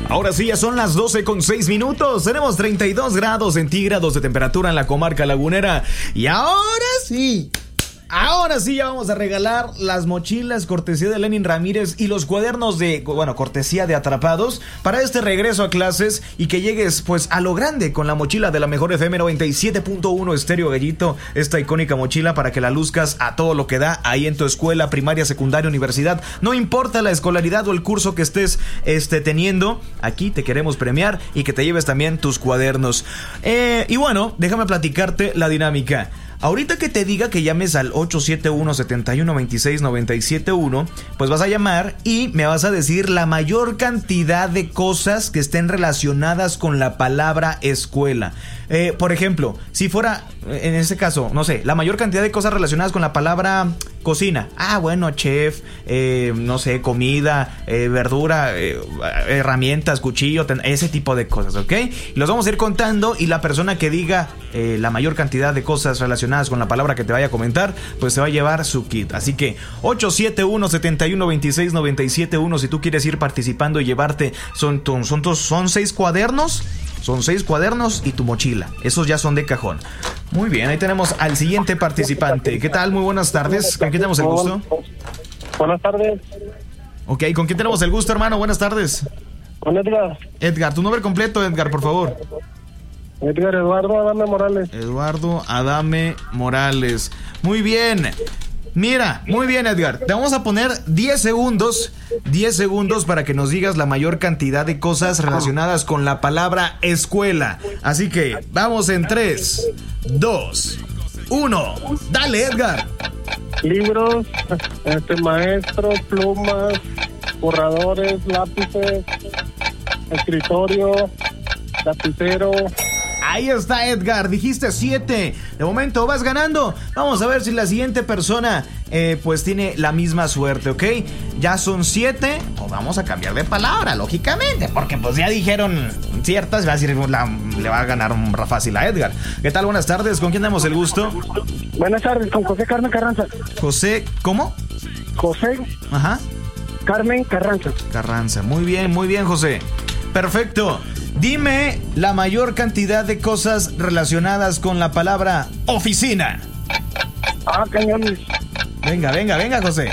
Ahora sí, ya son las 12:06. Tenemos 32 grados centígrados de temperatura en la comarca lagunera. Y ahora sí ya vamos a regalar las mochilas cortesía de Lenin Ramírez y los cuadernos cortesía de Atrapados para este regreso a clases y que llegues pues a lo grande con la mochila de la mejor FM 97.1 Estéreo Gallito, esta icónica mochila para que la luzcas a todo lo que da ahí en tu escuela, primaria, secundaria, universidad, no importa la escolaridad o el curso que estés teniendo, aquí te queremos premiar y que te lleves también tus cuadernos. Y bueno, déjame platicarte la dinámica. Ahorita que te diga que llames al 871-7126-971, pues vas a llamar y me vas a decir la mayor cantidad de cosas que estén relacionadas con la palabra escuela. Por ejemplo, si fuera, en este caso, no sé, la mayor cantidad de cosas relacionadas con la palabra cocina. Chef, no sé, comida, verdura, herramientas, cuchillo, ese tipo de cosas, ¿ok? Los vamos a ir contando y la persona que diga la mayor cantidad de cosas relacionadas con la palabra que te vaya a comentar, pues se va a llevar su kit. Así que 871-7126-971 si tú quieres ir participando y llevarte, son 6 cuadernos. Son 6 cuadernos y tu mochila. Esos ya son de cajón. Muy bien, ahí tenemos al siguiente participante. ¿Qué tal? Muy buenas tardes. ¿Con quién tenemos el gusto? Buenas tardes. Ok, ¿con quién tenemos el gusto, hermano? Buenas tardes. Con Edgar. Edgar, tu nombre completo, Edgar, por favor. Edgar Eduardo Adame Morales. Eduardo Adame Morales. Muy bien. Mira, muy bien, Edgar. Te vamos a poner 10 segundos para que nos digas la mayor cantidad de cosas relacionadas con la palabra escuela. Así que vamos en 3, 2, 1. Dale, Edgar. Libros, maestro, plumas, borradores, lápices, escritorio, lapicero. Ahí está, Edgar, dijiste 7. De momento vas ganando. Vamos a ver si la siguiente persona pues tiene la misma suerte, ¿ok? Ya son 7. O vamos a cambiar de palabra, lógicamente, porque pues ya dijeron ciertas. Va a decir, le va a ganar fácil a Edgar. ¿Qué tal? Buenas tardes, ¿con quién tenemos el gusto? Buenas tardes, con José Carmen Carranza. José, ¿cómo? José. Ajá. Carmen Carranza. Carranza, muy bien, José. Perfecto. Dime la mayor cantidad de cosas relacionadas con la palabra oficina. Cañones. Venga, José.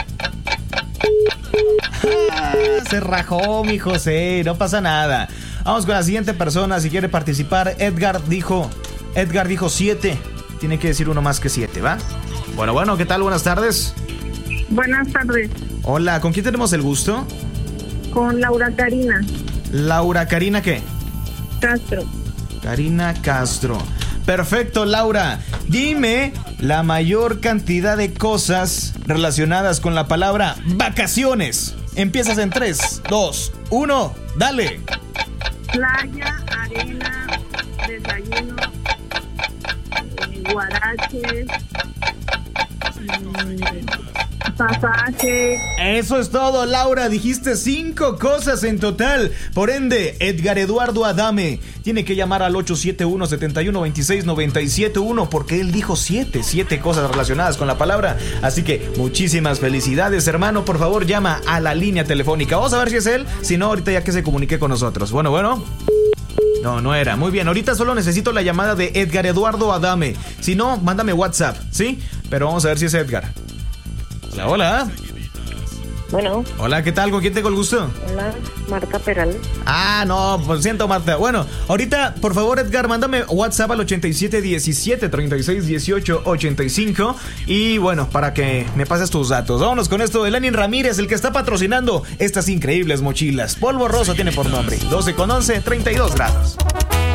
Se rajó mi José, no pasa nada. Vamos con la siguiente persona, si quiere participar. Edgar dijo 7. Tiene que decir uno más que 7, ¿va? Bueno, ¿qué tal? Buenas tardes. Buenas tardes. Hola, ¿con quién tenemos el gusto? Con Laura Karina. Laura Karina, ¿qué? Castro. Karina Castro. Perfecto, Laura. Dime la mayor cantidad de cosas relacionadas con la palabra vacaciones. Empiezas en 3, 2, 1. Dale. Playa, arena, desayuno, guaraches, pasaje. Eso es todo, Laura. Dijiste 5 cosas en total. Por ende, Edgar Eduardo Adame tiene que llamar al 871-7126-971 porque él dijo 7 cosas relacionadas con la palabra. Así que muchísimas felicidades, hermano. Por favor, llama a la línea telefónica. Vamos a ver si es él. Si no, ahorita ya que se comunique con nosotros. Bueno. No era. Muy bien, ahorita solo necesito la llamada de Edgar Eduardo Adame. Si no, mándame WhatsApp, ¿sí? Pero vamos a ver si es Edgar. Hola. Bueno. Hola, ¿qué tal? ¿Con quién tengo el gusto? Hola, Marta Peral. No, pues siento, Marta. Bueno, ahorita, por favor, Edgar, mándame WhatsApp al 8717-3618-85. Y bueno, para que me pases tus datos. Vámonos con esto de Lenin Ramírez, el que está patrocinando estas increíbles mochilas. Polvo Rosa tiene por nombre. 12:11, 32 grados.